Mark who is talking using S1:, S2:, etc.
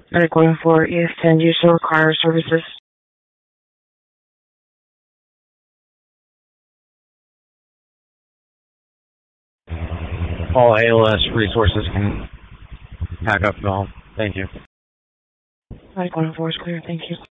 S1: Medic 104, ES10, do you still require services?
S2: All ALS resources can pack up and go home. Thank you.
S1: Medic 104 is clear, thank you.